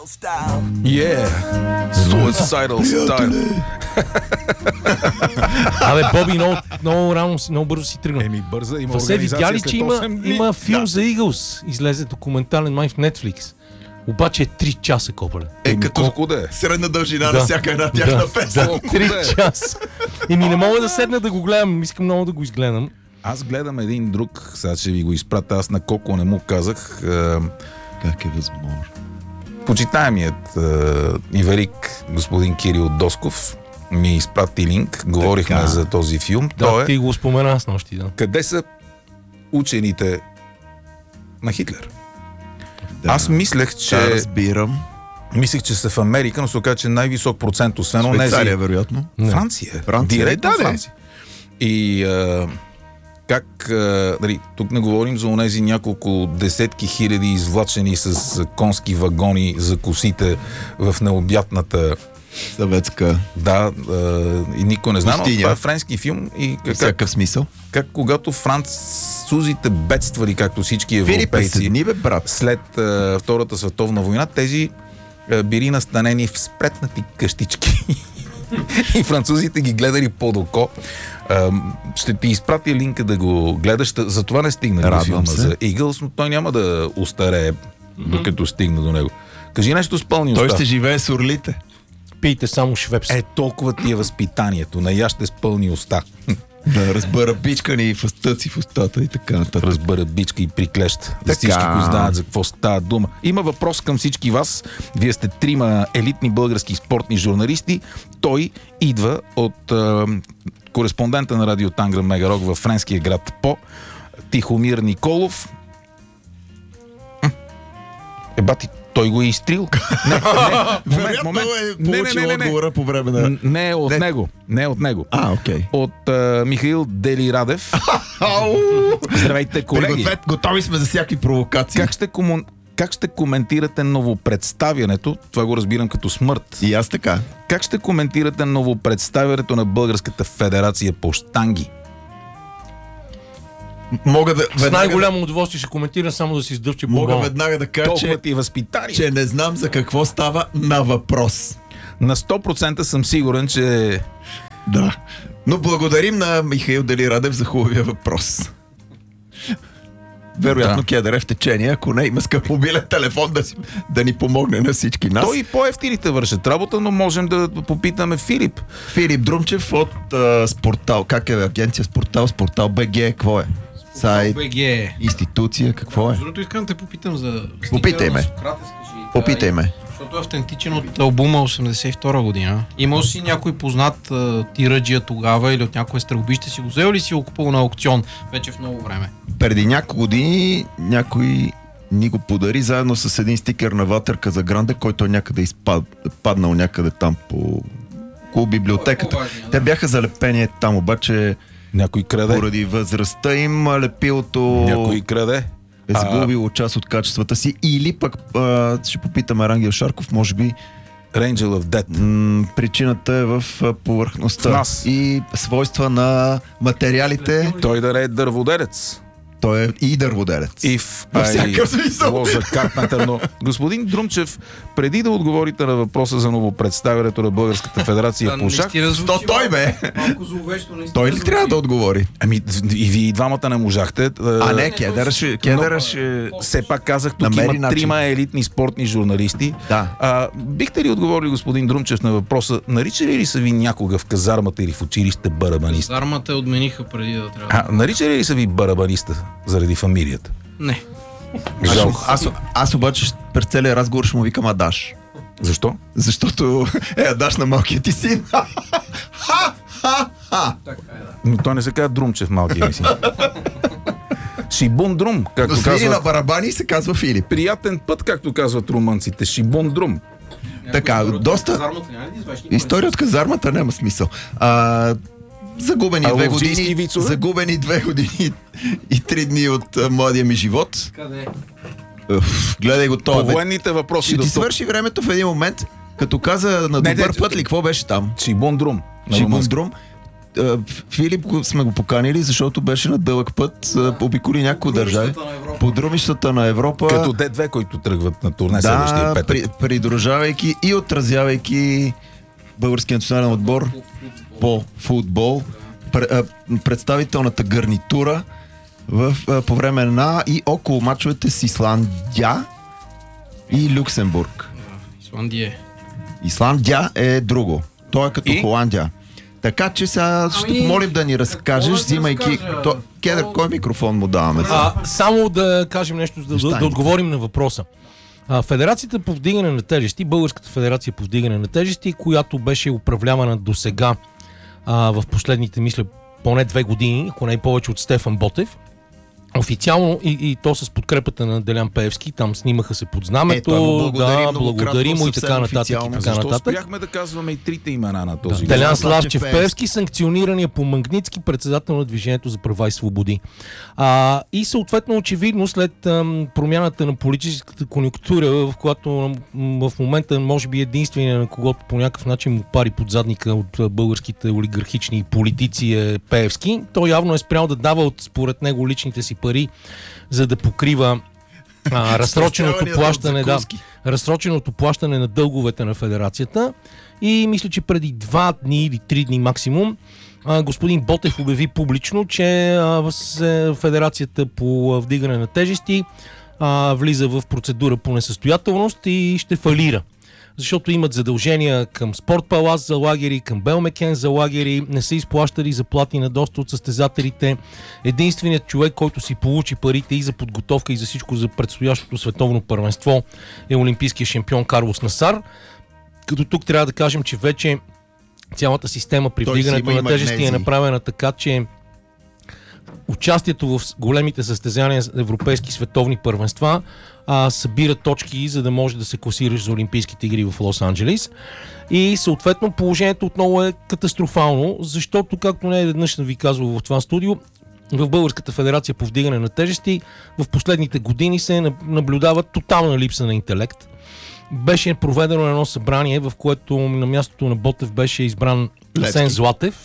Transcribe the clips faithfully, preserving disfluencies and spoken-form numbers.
Yeah, suicidal style. Абе, Боби много, много рано, много бързо си тръгна. Еми, бърза, има Се видя ли, че има, има филм да. за Eagles? Излезе документален май в Netflix. Обаче е три часа, копале. Е, като колко да е? средна дължина Да. на всяка една тяхна Да, песен. да, три часа. Еми не мога да седна да го гледам, искам много да го изгледам. Аз гледам един друг, сега ще ви го изпратя, аз на Коко не му казах. Е, Как е възможно? почитаемият е, и велик господин Кирил Досков ми изпрати линк, говорихме Така. за този филм. Да, Той е ти го спомена с нощи, да. къде са учените на Хитлер. Да. Аз мислех, че Да, разбирам. мислех, че са в Америка, но се оказа, че най-висок процент, освен онези... Швейцария, вероятно. Не. Франция. Франция, Директно да, бе. Франция. И а, как... А, дали, тук не говорим за онези няколко десетки хиляди извлачени с конски вагони за косите в необятната... Съветска. Да, а, и никой не знае, но Пустиня. това е френски филм и как, как, Всякакъв смисъл. как когато французите бедствали, както всички Филип, европейци, седни, бе, брат. след а, Втората световна война, тези а, били настанени в спретнати къщички. И французите ги гледали под око. А, ще ти изпратя линка да го гледаш. За това не стигна до Радвам филма се. за Eagles, но той няма да устарее, докато стигна до него. Кажи нещо с пълни Той уста. ще живее с орлите. Пийте само швепс. Е, толкова ти е възпитанието. Наяще с пълни уста. Да, разбера бичкани в стъци в устата и така нататък. Разбера бичка и приклещ. За Така. всички, които знаят за какво става дума. Има въпрос към всички вас. Вие сте трима елитни български спортни журналисти. Той идва от е, кореспондента на радио Тангра Мегарок във френския град По, Тихомир Николов. Е, бати, той го е изтрил. Не, не, момент, Вероятно момент. е Не, не, получил не, не, не. отговора по време на... Не е от Не. него. Не е от него. А, окей. От е, Михаил Дели Радев. Ау! Здравейте, колеги. Пригответ, готови сме за всякакви провокации. Как ще, кому... как ще коментирате новопредставянето? Това го разбирам като смърт. И аз така. Как ще коментирате новопредставянето на Българската федерация по щанги? Мога да... С веднага най-голямо удоволствие ще коментирам, само да си издъвче да- Мога бомбона. веднага да кажа, Толкова че, ти е възпитание. че не знам за какво става на въпрос. На сто процента съм сигурен, че... Да. Но благодарим на Михаил Дели Радев за хубавия въпрос. Вероятно Да. Кедър е в течение, ако не има скъп мобилен телефон да, си, да ни помогне на всички нас. Той и по-ефтините вършат работа, но можем да попитаме Филип. Филип Друмчев от а, Спортал. Как е агенция Спортал? Спортал БГ, какво е? Сайт, БГ. институция, какво е? Между другото искам да те попитам за... Попитай ме. стикера на Сократе, скажи. Попитай Да, ме. Защото е автентичен от албума осемдесет и втора година. Имал си някой познат а, тираджия тогава или от някое стрелбище си го взел или си го купил на аукцион вече в много време? Преди няколко години някой ни го подари заедно с един стикер на Ватерка за Гранде, който е някъде изпад, паднал някъде там по около библиотеката. По-важния, да. Те бяха залепени там, обаче Някой краде. поради възрастта им лепилото Някой краде. е загубило част от качествата си. Или пък а, ще попитаме Рангел Шарков, може би Angel of Death. м- причината е в а, повърхността В нас. и свойства на материалите. Той да не е дърводелец. Той е и дърводелец. If Във всякакъв смисъл. was a carpenter, но господин Друмчев, преди да отговорите на въпроса за новопредставянето на Българската федерация по шах, То той бе! Малко зловещо, наистина. Той ли трябва да отговори? ами и вие и двамата не можахте. А не, Кедър ще... Кедър ще... Все пак казах, тук Намери има начин. трима елитни спортни журналисти. Да. А, бихте ли отговорили, господин Друмчев, на въпроса, наричали ли са ви някога в казармата или в училище барабанист? Зармата отмениха преди да трябва. А, наричали ли са ви барабаниста заради фамилията? Не. Жалко. Аз, аз обаче ще- през целия разговор ще му викам Адаш. Защо? Защото е Адаш на малкият ти син. Но той не се казва Друмчев, малкият ми си. Шибун Друм, Но както свири на казват. барабани и се казва Филип. Приятен път, както казват румънците. Шибун Друм. Така, доста... Зармата няма ли да извадиш? История от казармата няма смисъл. А, загубени А две ловджийски години. вицове? Загубени две години и три дни от а, младия ми живот. Къде? Уф, гледай го По това. бе. военните въпроси Ще до ти тук. свърши времето в един момент, като каза на Не, добър не, път ли, какво беше там? Шибун Друм. на румънски. Шибундрум. А, Филип го, сме го поканили, защото беше на дълъг път, а, обиколи няколко държави. на Европа. по друмищата на Европа. Като Д две, които тръгват на турне следващия Да, петък. при, придружавайки и отразявайки българския национален отбор по футбол, пр- а, представителната гарнитура в, а, по време на и около мачовете с Исландия и Люксембург. Исландия. Исландия е друго. Той е като И? Холандия. Така че сега ще Ами, помолим да ни разкажеш, да взимайки... разкажа? То, Кедър, кой микрофон му даваме? А, само да кажем нещо, за да, да, да отговорим на въпроса. А, Федерацията по вдигане на тежести, Българската федерация по вдигане на тежести, която беше управлявана до сега в последните, мисля, поне две години, ако не и повече от Стефан Ботев, официално и, и то с подкрепата на Делян Пеевски, там снимаха се под знамето, Ето, да, благодарим му и така нататък. И така Защо нататък. спряхме да казваме и трите имена на този? Да. Делян Славчев Славчев Пеевски. Пеевски, санкционирания по Магнитски, председател на Движението за права и свободи. А, и съответно, очевидно, след ам, промяната на политическата конюнктура, в която ам, в момента може би единствения, на когото по някакъв начин му пари под задника от а, българските олигархични политици е Пеевски, той явно е спрял да дава от, според него, личните си пари, за да покрива а, разсроченото плащане, да, разсроченото плащане на дълговете на федерацията. И мисля, че преди два дни или три дни максимум а, господин Ботев обяви публично, че а, с, федерацията по вдигане на тежести а, влиза в процедура по несъстоятелност и ще фалира. Защото имат задължения към Спорт Палас за лагери, към Белмекен за лагери, не са изплащали заплати на доста от състезателите. Единственият човек, който си получи парите и за подготовка, и за всичко за предстоящото световно първенство, е олимпийския шампион Карлос Насар. Като тук трябва да кажем, че вече цялата система при Той вдигането има на тежести е магнезии. направена така, че участието в големите състезания за европейски световни първенства а, събира точки, за да може да се класираш за Олимпийските игри в Лос-Анджелис. И съответно положението отново е катастрофално, защото, както не веднъж съм ви казвал в това студио, в Българската федерация по вдигане на тежести в последните години се наблюдава тотална липса на интелект. Беше проведено едно събрание, в което на мястото на Ботев беше избран Асен Златев.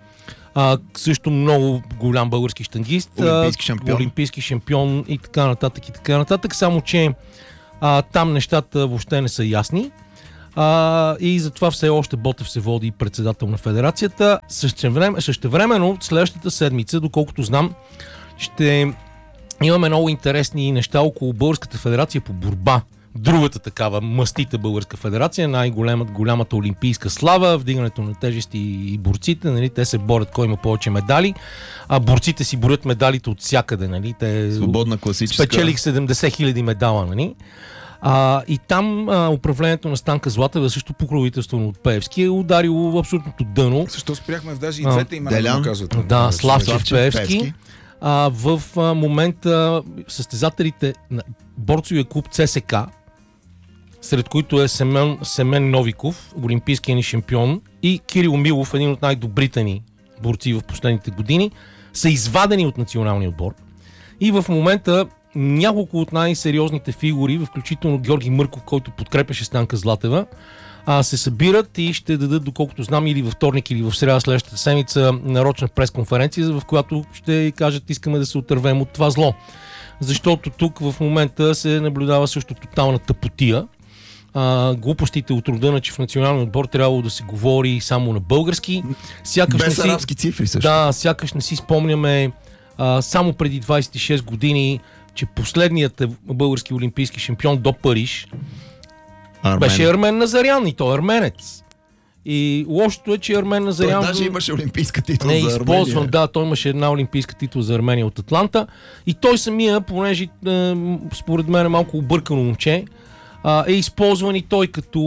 А, също много голям български щангист, олимпийски шампион. олимпийски шампион и така нататък и така нататък, само че а, там нещата въобще не са ясни а, и затова все още Ботев се води председател на федерацията. Същевременно, същевременно следващата седмица, доколкото знам, ще имаме много интересни неща около Българската федерация по борба. Другата такава мастита българска федерация, най-голямата голямата олимпийска слава, вдигането на тежести и борците, нали, те се борят кой има повече медали, а борците си борят медалите от всякъде, нали, те свободна класическа. спечелих седемдесет хиляди медала, нали. А, и там а, управлението на Станка Златева, също покровителство от Пеевски, е ударило в абсолютното дъно. Защо спряхме в даже и А, двете имена Делян? да казват? Да, Славчев, Славчев Пеевски. Пеевски. А, в а, момента състезателите на борцовия клуб ЦСК, сред които е Семен, Семен Новиков, олимпийския ни шампион, и Кирил Милов, един от най-добрите ни борци в последните години, са извадени от националния отбор. И в момента няколко от най-сериозните фигури, включително Георги Мърков, който подкрепяше Станка Златева, а, се събират и ще дадат, доколкото знам, или във вторник, или в сряда следващата седмица нарочна пресконференция, в която ще кажат, искаме да се отървем от това зло. Защото тук в момента се наблюдава също тотална тъпотия. Uh, глупостите от рода на, че в националния отбор трябвало да се говори само на български. Сякаш Без не си, арабски цифри също. да, сякаш не си спомняме uh, само преди двадесет и шест години, че последният български олимпийски шампион до Париж Армен. беше Армен Назарян, и той е арменец. И лошото е, че Армен Той Назарян даже имаше олимпийска титла не е за използван. Армения. Да, той имаше една олимпийска титла за Армения от Атланта. И той самия, понеже е, според мен е малко объркано момче, е използван и той като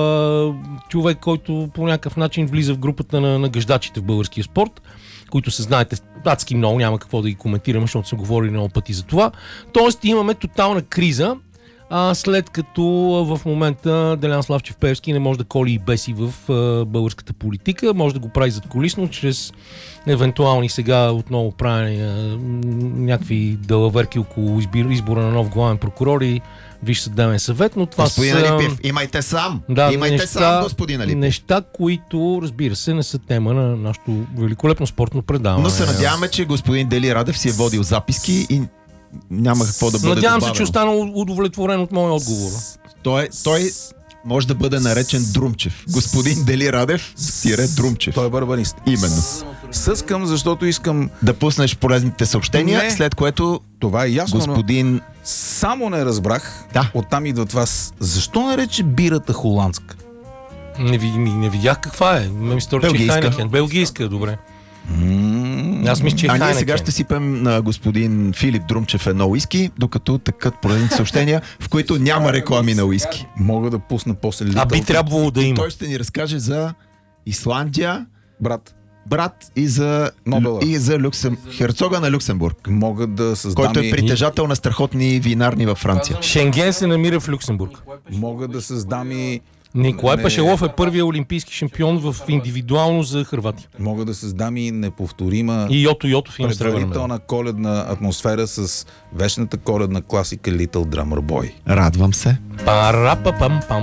а, човек, който по някакъв начин влиза в групата на, на гъждачите в българския спорт, които се знаете адски много, няма какво да ги коментираме, защото са говорили много пъти за това. Тоест имаме тотална криза, а, след като в момента Делян Славчев Пеевски не може да коли и беси в а, българската политика, може да го прави задкулисно, чрез евентуални сега отново правени а, някакви далаверки около избир, избора на нов главен прокурор и Висш съдебен съвет, но това Господин са... Алипиев, имайте сам! Да, имайте неща, сам, господин Алипиев. неща, които, разбира се, не са тема на нашето великолепно спортно предаване. Но се надяваме, че господин Дели Радев си е водил записки и няма какво да бъде Надявам се, добавено. че останал удовлетворен от моя отговор. Той, той може да бъде наречен Друмчев. Господин Дели Радев, тире Друмчев. Той е барабанист. Именно. Съскам, защото искам... Да пуснеш полезните съобщения, Не. след което Това е ясно, господин... но само не разбрах. Да. Оттам идва това. с- Защо нарече бирата холандска? Не, ви, ми- не видях каква е. Ме стори, че е Белгийска. Хайнекен. Белгийска, добре. Аз мисля, че е А ние Хайнекен. сега ще сипем на господин Филип Друмчев едно уиски, докато тъкат полезните съобщения, в които няма реклами на уиски. Мога да пусна после А Little. би трябвало да има. Той ще ни разкаже за Исландия, Брат, брат, и за, Нобела. и за Люксем... херцога на Люксембург, мога да създам който е и... притежател на страхотни винарни във Франция. Шенген се намира в Люксембург. Мога да създам и... Николай Не. Пашелов е първият олимпийски шампион в индивидуално за Хърватия. Мога да създам и неповторима И Йото Йотов има сребърна медал. предварителна коледна атмосфера с вечната коледна класика Little Drummer Boy. Радвам се. Пара-па-пам-пам.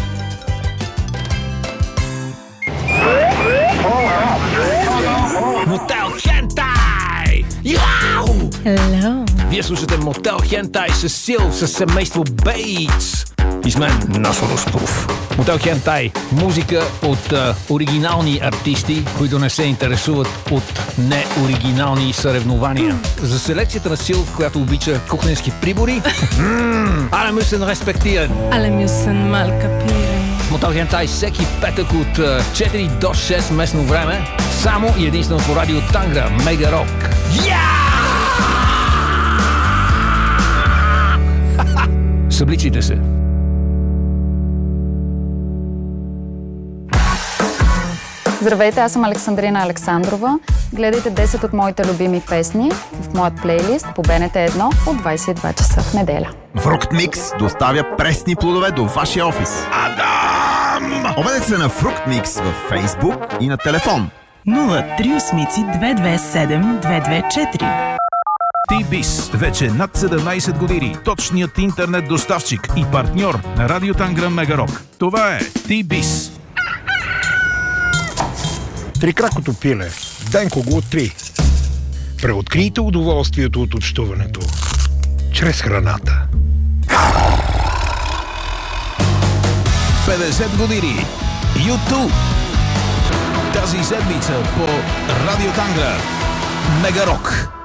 Мотел Хентай! Яу! Hello. Вие слушате Мотел Хентай с Сил, с семейство Бейтс. И с мен Насо Русков. Мотел Хентай. Музика от а, оригинални артисти, които не се интересуват от неоригинални съревнования. За селекцията на Сил, която обича кухненски прибори. Alle müssen respektieren. Alle müssen mal kapieren. Мотел Хентай всеки петък от а, четири до шест местно време. Само и единствено по радио Тангра, Мега Рок. Събличите се. Здравейте, аз съм Александрина Александрова. Гледайте десет от моите любими песни в моят плейлист по Б Н Т едно от двадесет и два часа в неделя. Фруктмикс доставя пресни плодове до вашия офис. Адам! Обадете се на Фруктмикс във Фейсбук и на телефон. нула три осмици две две седем две две четири. T-Biz. Вече над седемнадесет години. Точният интернет доставчик и партньор на Радио Тангра Мегарок. Това е T-Biz. Трикракото пиле. Денко го три. Преоткрийте удоволствието от общуването. Чрез храната. петдесет години. YouTube. Тази седмица по Радио Тангра Мегарок.